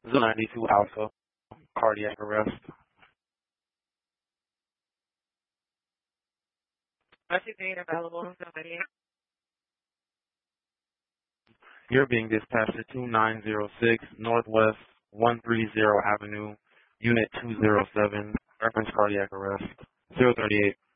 Zone 92 Alpha, cardiac arrest. Oxygen available on somebody. You're being dispatched to 2906 Northwest 130 Avenue, Unit 207, reference cardiac arrest, 038.